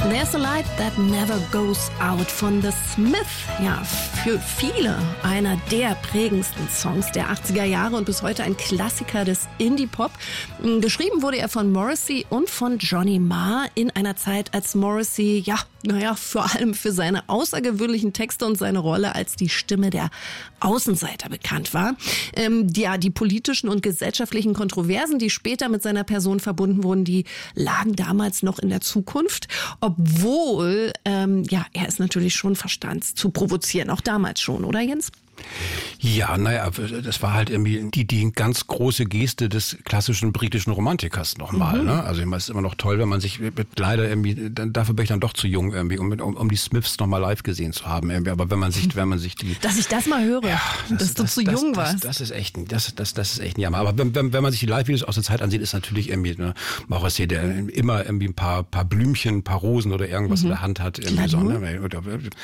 There's a light that never goes out von The Smiths. Ja, für viele einer der prägendsten Songs der 80er Jahre und bis heute ein Klassiker des Indie-Pop. Geschrieben wurde er von Morrissey und von Johnny Marr in einer Zeit, als Morrissey, vor allem für seine außergewöhnlichen Texte und seine Rolle als die Stimme der Außenseiter bekannt war. Die politischen und gesellschaftlichen Kontroversen, die später mit seiner Person verbunden wurden, die lagen damals noch in der Zukunft, obwohl er es natürlich schon verstand zu provozieren, auch damals schon, oder Jens? Ja, das war halt irgendwie die ganz große Geste des klassischen britischen Romantikers nochmal. Ne? Also es ist immer noch toll, wenn man sich leider irgendwie, dafür bin ich dann doch zu jung irgendwie, um die Smiths nochmal live gesehen zu haben. Irgendwie. Aber wenn man sich die... Dass ich das mal höre, dass du zu jung warst. Das ist echt ein Jammer. Aber wenn man sich die Live-Videos aus der Zeit ansieht, ist natürlich irgendwie Morrissey, der immer irgendwie ein paar Blümchen, ein paar Rosen oder irgendwas in der Hand hat. Irgendwie so, ne? Oder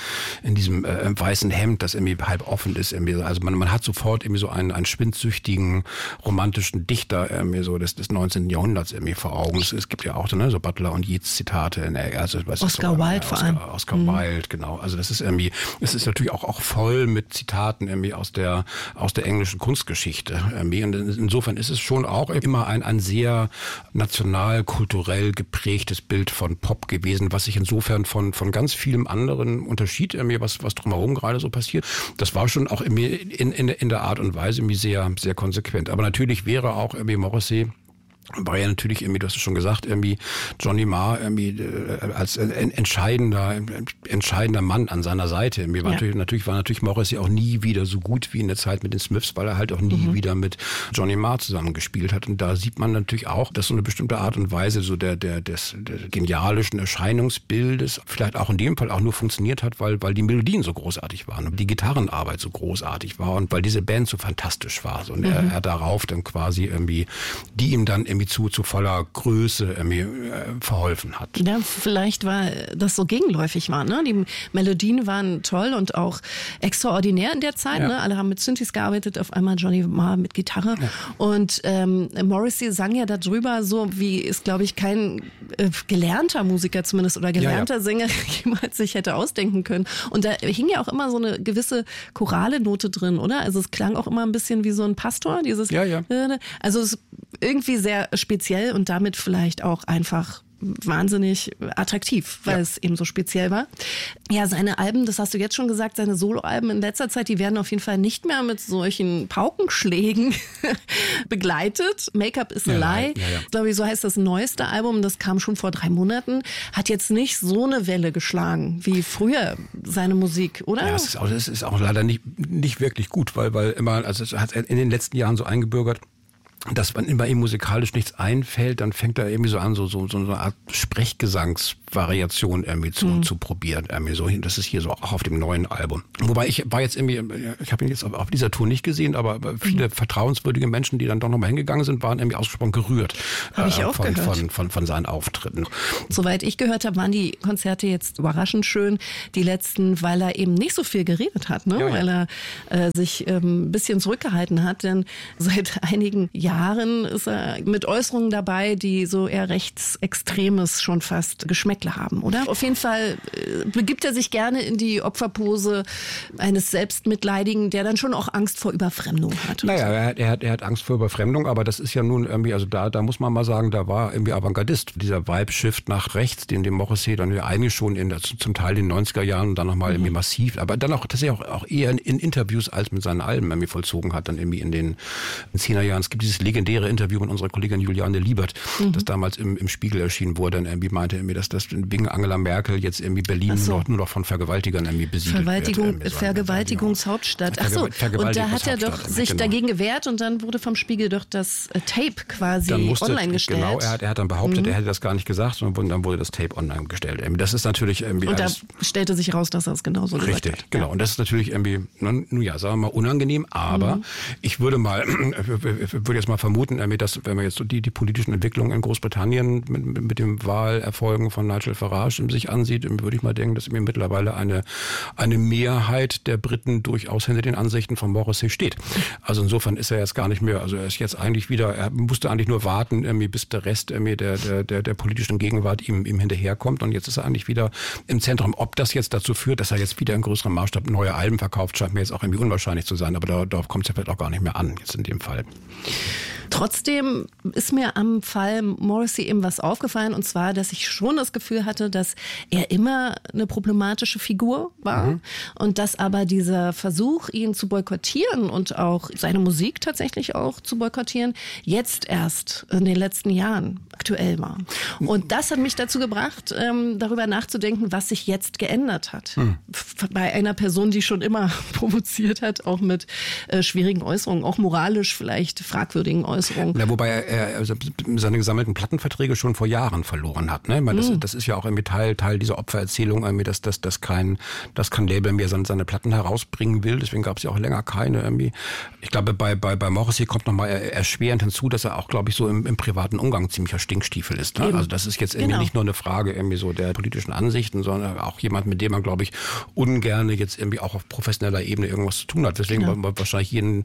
in diesem weißen Hemd, das irgendwie halb offen ist. Also man hat sofort irgendwie so einen schwindsüchtigen, romantischen Dichter irgendwie so des 19. Jahrhunderts irgendwie vor Augen. Es gibt ja auch so Butler und Yeats Zitate. Also, Oscar Wilde vor allem. Oscar Wilde, genau. Also das ist irgendwie, es ist natürlich auch voll mit Zitaten irgendwie aus der englischen Kunstgeschichte. Irgendwie. Und insofern ist es schon auch immer ein sehr national, kulturell geprägtes Bild von Pop gewesen, was sich insofern von ganz vielem anderen unterschied, irgendwie, was drumherum gerade so passiert. Das war schon auch irgendwie in der Art und Weise irgendwie sehr, sehr konsequent. Aber natürlich wäre auch irgendwie Morrissey, war ja natürlich irgendwie, du hast es schon gesagt, irgendwie Johnny Marr irgendwie als entscheidender Mann an seiner Seite. Irgendwie war natürlich Morrissey auch nie wieder so gut wie in der Zeit mit den Smiths, weil er halt auch nie wieder mit Johnny Marr zusammengespielt hat. Und da sieht man natürlich auch, dass so eine bestimmte Art und Weise so des genialischen Erscheinungsbildes vielleicht auch in dem Fall auch nur funktioniert hat, weil die Melodien so großartig waren und die Gitarrenarbeit so großartig war und weil diese Band so fantastisch war. Und er darauf dann quasi irgendwie, die ihm dann irgendwie zu voller Größe irgendwie verholfen hat. Ja, vielleicht war das so gegenläufig war. Ne? Die Melodien waren toll und auch extraordinär in der Zeit. Ja. Ne? Alle haben mit Synthes gearbeitet, auf einmal Johnny Marr mit Gitarre. Ja. Und Morrissey sang ja darüber so, wie es, glaube ich, kein gelernter Musiker zumindest oder gelernter Sänger jemals sich hätte ausdenken können. Und da hing ja auch immer so eine gewisse chorale Note drin, oder? Also es klang auch immer ein bisschen wie so ein Pastor. Also es ist irgendwie sehr speziell und damit vielleicht auch einfach wahnsinnig attraktiv, weil es eben so speziell war. Ja, seine Alben, das hast du jetzt schon gesagt, seine Soloalben in letzter Zeit, die werden auf jeden Fall nicht mehr mit solchen Paukenschlägen begleitet. Make-up is a lie. Ich glaube, so heißt das neueste Album, das kam schon vor 3 Monaten, hat jetzt nicht so eine Welle geschlagen wie früher seine Musik, oder? Ja, es ist auch leider nicht wirklich gut, weil immer, also es hat in den letzten Jahren so eingebürgert, dass wenn bei ihm musikalisch nichts einfällt, dann fängt er irgendwie so an, so eine Art Sprechgesangsvariation irgendwie zu probieren. Irgendwie so. Das ist hier so auch auf dem neuen Album. Wobei ich habe ihn jetzt auf dieser Tour nicht gesehen, aber viele vertrauenswürdige Menschen, die dann doch nochmal hingegangen sind, waren irgendwie ausgesprochen gerührt von seinen Auftritten. Soweit ich gehört habe, waren die Konzerte jetzt überraschend schön, die letzten, weil er eben nicht so viel geredet hat, ne? Weil er sich ein bisschen zurückgehalten hat, denn seit einigen Jahren ist er mit Äußerungen dabei, die so eher rechtsextremes schon fast Geschmäckle haben, oder? Auf jeden Fall begibt er sich gerne in die Opferpose eines Selbstmitleidigen, der dann schon auch Angst vor Überfremdung hat. Naja, er hat Angst vor Überfremdung, aber das ist ja nun irgendwie, also da muss man mal sagen, da war irgendwie Avantgardist. Dieser Vibe-Shift nach rechts, den Morrissey dann ja eigentlich schon zum Teil in den 90er Jahren und dann nochmal irgendwie massiv, aber dann auch tatsächlich auch eher in Interviews als mit seinen Alben irgendwie vollzogen hat, dann irgendwie in den 10er Jahren. Es gibt dieses legendäre Interview mit unserer Kollegin Juliane Liebert, das damals im Spiegel erschienen wurde, dann irgendwie meinte, dass das wegen Angela Merkel jetzt irgendwie Berlin nur noch von Vergewaltigern irgendwie besiedelt wird. Vergewaltigungshauptstadt. Achso, und da hat er doch sich dagegen gewehrt und dann wurde vom Spiegel doch das Tape quasi online gestellt. Genau, er hat dann behauptet, er hätte das gar nicht gesagt und dann wurde das Tape online gestellt. Das ist natürlich irgendwie... Und da stellte sich raus, dass er es genauso gesagt hat. Richtig, genau. Und das ist natürlich irgendwie, sagen wir mal, unangenehm, aber ich würde jetzt mal vermuten, dass wenn wir jetzt so die politischen Entwicklungen in Großbritannien mit dem Wahlerfolgen von Nigel Nigel Farage sich ansieht, würde ich mal denken, dass mir mittlerweile eine Mehrheit der Briten durchaus hinter den Ansichten von Morrissey steht. Also insofern ist er jetzt gar nicht mehr, also er ist jetzt eigentlich wieder, er musste eigentlich nur warten, bis der Rest der politischen Gegenwart ihm hinterherkommt, und jetzt ist er eigentlich wieder im Zentrum. Ob das jetzt dazu führt, dass er jetzt wieder in größerem Maßstab neue Alben verkauft, scheint mir jetzt auch irgendwie unwahrscheinlich zu sein, aber darauf kommt es ja vielleicht auch gar nicht mehr an, jetzt in dem Fall. Trotzdem ist mir am Fall Morrissey eben was aufgefallen, und zwar, dass ich schon das Gefühl hatte, dass er immer eine problematische Figur war und dass aber dieser Versuch, ihn zu boykottieren und auch seine Musik tatsächlich auch zu boykottieren, jetzt erst in den letzten Jahren aktuell war. Und das hat mich dazu gebracht, darüber nachzudenken, was sich jetzt geändert hat. Bei einer Person, die schon immer provoziert hat, auch mit schwierigen Äußerungen, auch moralisch vielleicht fragwürdigen Äußerungen. Ja, wobei er seine gesammelten Plattenverträge schon vor Jahren verloren hat. Ne? Ich meine, das ist ja auch irgendwie Teil dieser Opfererzählung, dass kein Label mehr seine Platten herausbringen will. Deswegen gab es ja auch länger keine. Ich glaube, bei Morrissey kommt nochmal erschwerend hinzu, dass er auch, glaube ich, so im privaten Umgang ziemlicher Stinkstiefel ist. Ne? Also das ist jetzt irgendwie nicht nur eine Frage irgendwie so der politischen Ansichten, sondern auch jemand, mit dem man, glaube ich, ungern jetzt irgendwie auch auf professioneller Ebene irgendwas zu tun hat. Deswegen wahrscheinlich jeden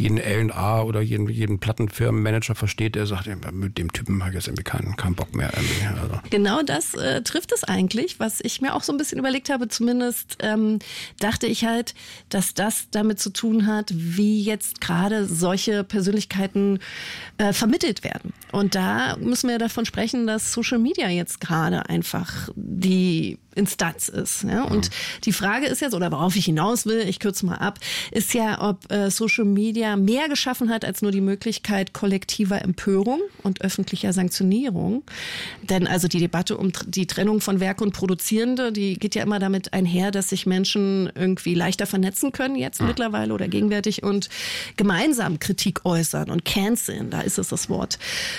A&R oder jeden Plattenfirmenmanager versteht, der sagt, mit dem Typen habe ich jetzt irgendwie keinen Bock mehr. Also. Genau das trifft es eigentlich, was ich mir auch so ein bisschen überlegt habe. Zumindest dachte ich halt, dass das damit zu tun hat, wie jetzt gerade solche Persönlichkeiten vermittelt werden. Und da müssen wir davon sprechen, dass Social Media jetzt gerade einfach die Instanz ist. Ja? Und die Frage ist jetzt, oder worauf ich hinaus will, ich kürze mal ab, ist ja, ob Social Media mehr geschaffen hat als nur die Möglichkeit kollektiver Empörung und öffentlicher Sanktionierung. Denn also die Debatte um die Trennung von Werk und Produzierende, die geht ja immer damit einher, dass sich Menschen irgendwie leichter vernetzen können jetzt mittlerweile oder gegenwärtig und gemeinsam Kritik äußern und canceln, da ist es das Wort.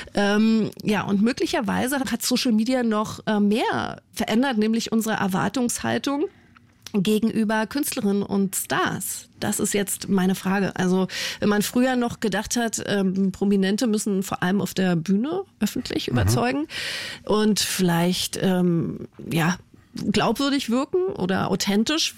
Und möglicherweise hat Social Media noch mehr verändert, nämlich unsere Erwartungshaltung gegenüber Künstlerinnen und Stars. Das ist jetzt meine Frage. Also wenn man früher noch gedacht hat, Prominente müssen vor allem auf der Bühne öffentlich überzeugen und vielleicht glaubwürdig wirken oder authentisch,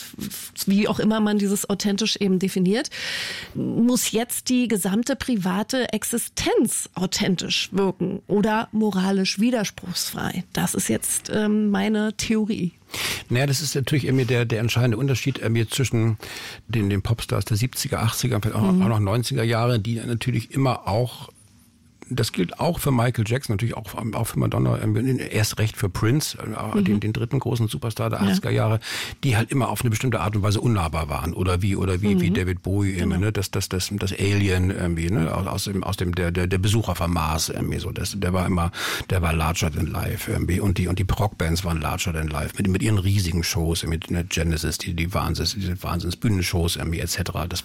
wie auch immer man dieses authentisch eben definiert, muss jetzt die gesamte private Existenz authentisch wirken oder moralisch widerspruchsfrei. Das ist jetzt meine Theorie. Naja, das ist natürlich irgendwie der entscheidende Unterschied zwischen den Popstars der 70er, 80er, vielleicht auch noch 90er Jahre, die natürlich immer auch, das gilt auch für Michael Jackson, natürlich auch für Madonna, erst recht für Prince, den dritten großen Superstar der 80er Jahre, die halt immer auf eine bestimmte Art und Weise unnahbar waren. Oder wie David Bowie, ne? das Alien, ne? aus dem der Besucher vom Mars, so. Der war larger than life, und die Rockbands waren larger than life, mit ihren riesigen Shows, mit Genesis, diese Wahnsinns-Bühnenshows, etc. Da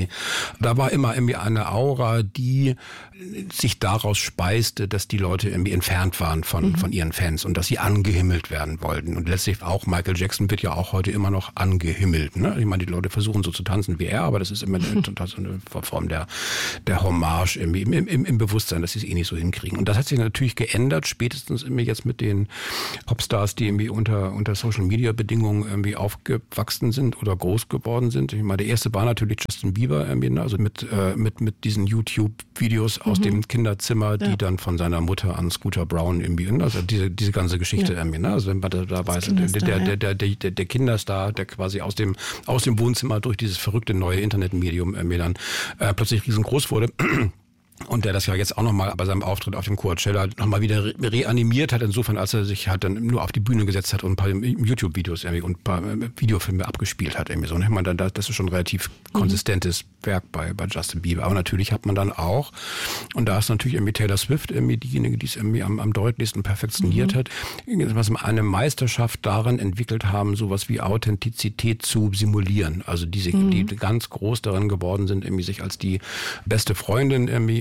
war immer eine Aura, die sich daraus speiste, dass die Leute irgendwie entfernt waren von ihren Fans und dass sie angehimmelt werden wollten. Und letztlich auch Michael Jackson wird ja auch heute immer noch angehimmelt. Ne? Ich meine, die Leute versuchen so zu tanzen wie er, aber das ist immer total so eine Form der Hommage im Bewusstsein, dass sie es eh nicht so hinkriegen. Und das hat sich natürlich geändert, spätestens irgendwie jetzt mit den Popstars, die irgendwie unter Social-Media-Bedingungen irgendwie aufgewachsen sind oder groß geworden sind. Ich meine, der erste war natürlich Justin Bieber, also mit diesen YouTube-Videos aus dem Kinderzimmer, die dann von seiner Mutter an Scooter Braun irgendwie, also diese ganze Geschichte irgendwie, ne? Also da war der Kinderstar, der quasi aus dem Wohnzimmer durch dieses verrückte neue Internetmedium irgendwie dann plötzlich riesengroß wurde. Und der das ja jetzt auch nochmal bei seinem Auftritt auf dem Coachella nochmal wieder reanimiert hat, insofern, als er sich halt dann nur auf die Bühne gesetzt hat und ein paar YouTube-Videos irgendwie und ein paar Videofilme abgespielt hat irgendwie so. Ich meine, das ist schon ein relativ konsistentes Werk bei Justin Bieber. Aber natürlich hat man dann auch, und da ist natürlich irgendwie Taylor Swift irgendwie diejenige, die es irgendwie am deutlichsten perfektioniert hat, was eine Meisterschaft darin entwickelt haben, sowas wie Authentizität zu simulieren. Also die ganz groß darin geworden sind, irgendwie sich als die beste Freundin irgendwie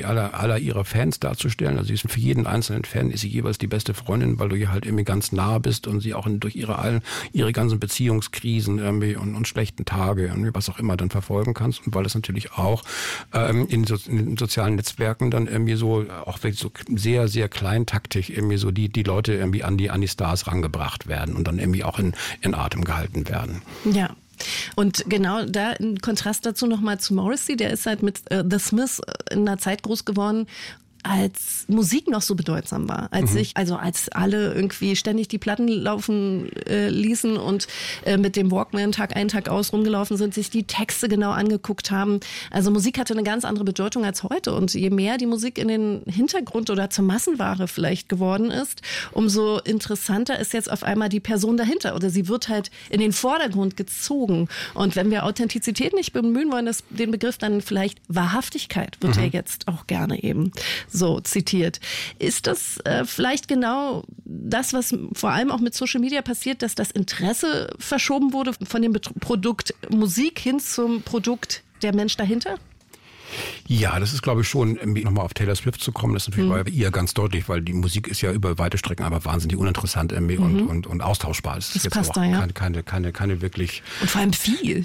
aller ihrer Fans darzustellen. Also sie ist für jeden einzelnen Fan ist sie jeweils die beste Freundin, weil du ihr halt irgendwie ganz nah bist und sie auch durch ihre ganzen Beziehungskrisen irgendwie und schlechten Tage, irgendwie was auch immer dann verfolgen kannst. Und weil es natürlich auch in sozialen Netzwerken dann irgendwie so auch wirklich so sehr, sehr kleintaktig irgendwie so die Leute irgendwie an die Stars rangebracht werden und dann irgendwie auch in Atem gehalten werden. Ja. Und genau da im Kontrast dazu nochmal zu Morrissey, der ist halt mit The Smiths in einer Zeit groß geworden, als Musik noch so bedeutsam war, als alle irgendwie ständig die Platten laufen ließen und mit dem Walkman Tag ein, Tag aus rumgelaufen sind, sich die Texte genau angeguckt haben. Also Musik hatte eine ganz andere Bedeutung als heute und je mehr die Musik in den Hintergrund oder zur Massenware vielleicht geworden ist, umso interessanter ist jetzt auf einmal die Person dahinter oder sie wird halt in den Vordergrund gezogen. Und wenn wir Authentizität nicht bemühen wollen, den Begriff dann vielleicht Wahrhaftigkeit wird ja jetzt auch gerne eben so zitiert. Ist das vielleicht genau das, was vor allem auch mit Social Media passiert, dass das Interesse verschoben wurde von dem Produkt Musik hin zum Produkt der Mensch dahinter? Ja, das ist, glaube ich, schon, nochmal auf Taylor Swift zu kommen, das ist natürlich bei ihr ganz deutlich, weil die Musik ist ja über weite Strecken aber wahnsinnig uninteressant und austauschbar. Das ist jetzt passt auch da, ja. keine wirklich... Und vor allem viel.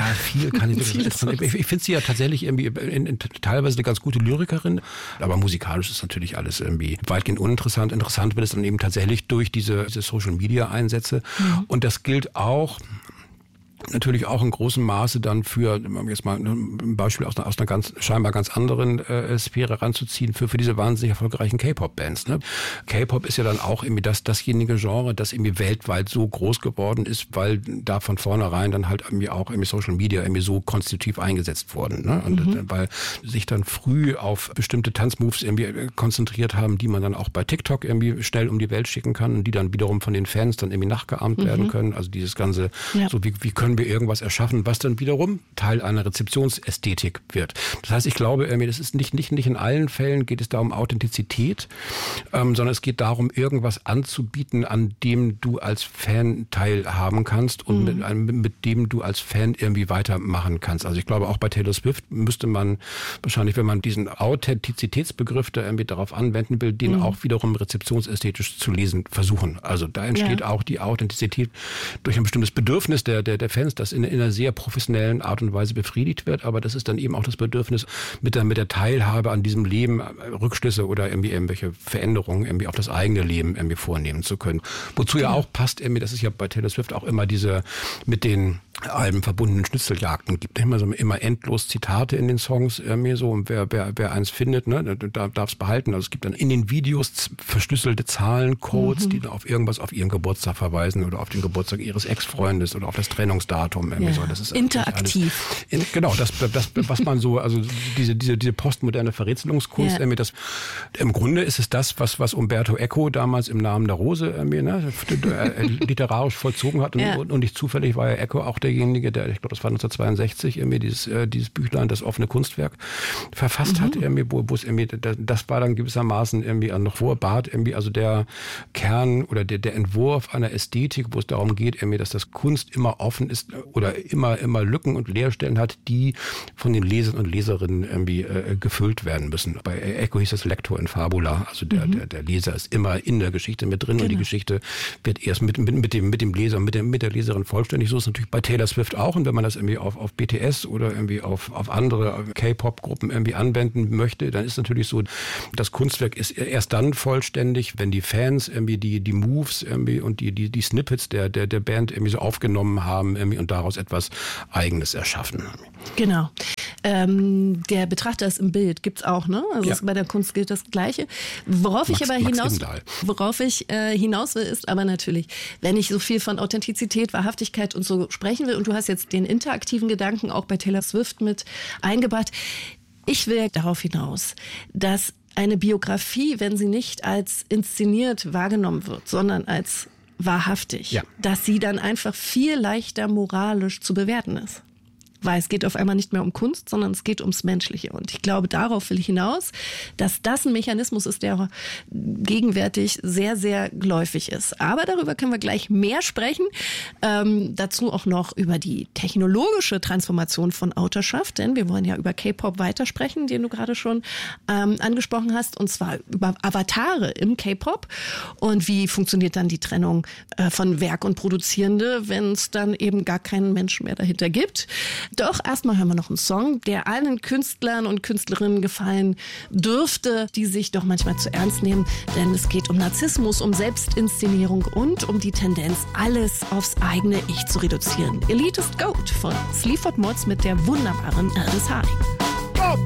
Ich finde sie ja tatsächlich irgendwie teilweise eine ganz gute Lyrikerin, aber musikalisch ist natürlich alles irgendwie weitgehend uninteressant. Interessant wird es dann eben tatsächlich durch diese Social-Media-Einsätze. Und das gilt auch... Natürlich auch in großem Maße dann für, jetzt mal ein Beispiel aus einer scheinbar ganz anderen Sphäre ranzuziehen, für diese wahnsinnig erfolgreichen K-Pop-Bands. Ne? K-Pop ist ja dann auch irgendwie dasjenige Genre, das irgendwie weltweit so groß geworden ist, weil da von vornherein dann halt irgendwie auch irgendwie Social Media irgendwie so konstitutiv eingesetzt wurden. Ne? Und weil sich dann früh auf bestimmte Tanzmoves irgendwie konzentriert haben, die man dann auch bei TikTok irgendwie schnell um die Welt schicken kann und die dann wiederum von den Fans dann irgendwie nachgeahmt werden können. Also dieses ganze, so wie können wir irgendwas erschaffen, was dann wiederum Teil einer Rezeptionsästhetik wird. Das heißt, ich glaube, das ist nicht in allen Fällen geht es da um Authentizität, sondern es geht darum, irgendwas anzubieten, an dem du als Fan teilhaben kannst und mit dem du als Fan irgendwie weitermachen kannst. Also ich glaube, auch bei Taylor Swift müsste man wahrscheinlich, wenn man diesen Authentizitätsbegriff da irgendwie darauf anwenden will, den auch wiederum rezeptionsästhetisch zu lesen versuchen. Also da entsteht auch die Authentizität durch ein bestimmtes Bedürfnis der Fans, das in einer sehr professionellen Art und Weise befriedigt wird, aber das ist dann eben auch das Bedürfnis, mit der Teilhabe an diesem Leben Rückschlüsse oder irgendwie irgendwelche Veränderungen irgendwie auf das eigene Leben irgendwie vornehmen zu können. Wozu ja auch passt, das ist ja bei Taylor Swift auch immer diese mit den Alben verbundenen Schnitzeljagden gibt immer endlos Zitate in den Songs so und wer eins findet, ne, darf es behalten. Also es gibt dann in den Videos verschlüsselte Zahlencodes, die dann auf irgendwas auf ihren Geburtstag verweisen oder auf den Geburtstag ihres Ex-Freundes oder auf das Trennungsdatum. So. Das ist interaktiv. Genau, das was man so, also diese postmoderne Verrätselungskunst, das im Grunde ist es das, was Umberto Eco damals im Namen der Rose literarisch vollzogen hat und nicht zufällig war ja Eco auch derjenige, der, ich glaube, das war 1962, dieses Büchlein, das offene Kunstwerk, verfasst hat, wo es das war dann gewissermaßen noch vor Barth, also der Kern oder der Entwurf einer Ästhetik, wo es darum geht, dass das Kunst immer offen ist oder immer Lücken und Leerstellen hat, die von den Lesern und Leserinnen gefüllt werden müssen. Bei Eco hieß das Lector in Fabula, also der Leser ist immer in der Geschichte mit drin und die Geschichte wird erst mit dem Leser, mit der Leserin vollständig. So ist es natürlich bei Taylor Swift auch, und wenn man das irgendwie auf BTS oder irgendwie auf andere K-Pop-Gruppen irgendwie anwenden möchte, dann ist natürlich so, das Kunstwerk ist erst dann vollständig, wenn die Fans irgendwie die Moves irgendwie und die Snippets der Band irgendwie so aufgenommen haben irgendwie und daraus etwas Eigenes erschaffen. Genau. Der Betrachter ist im Bild, gibt's auch, ne? Also bei der Kunst gilt das Gleiche. Worauf ich hinaus will, ist aber natürlich, wenn ich so viel von Authentizität, Wahrhaftigkeit und so sprechen will, und du hast jetzt den interaktiven Gedanken auch bei Taylor Swift mit eingebracht, ich will darauf hinaus, dass eine Biografie, wenn sie nicht als inszeniert wahrgenommen wird, sondern als wahrhaftig, dass sie dann einfach viel leichter moralisch zu bewerten ist. weil es geht auf einmal nicht mehr um Kunst, sondern es geht ums Menschliche. Und ich glaube, darauf will ich hinaus, dass das ein Mechanismus ist, der gegenwärtig sehr, sehr geläufig ist. Aber darüber können wir gleich mehr sprechen. Dazu auch noch über die technologische Transformation von Autorschaft, denn wir wollen ja über K-Pop weitersprechen, den du gerade schon angesprochen hast, und zwar über Avatare im K-Pop und wie funktioniert dann die Trennung von Werk und Produzierende, wenn es dann eben gar keinen Menschen mehr dahinter gibt. Doch erstmal hören wir noch einen Song, der allen Künstlern und Künstlerinnen gefallen dürfte, die sich doch manchmal zu ernst nehmen, denn es geht um Narzissmus, um Selbstinszenierung und um die Tendenz, alles aufs eigene Ich zu reduzieren. Elitist Goat von Sleaford Mods mit der wunderbaren Aldous Harding.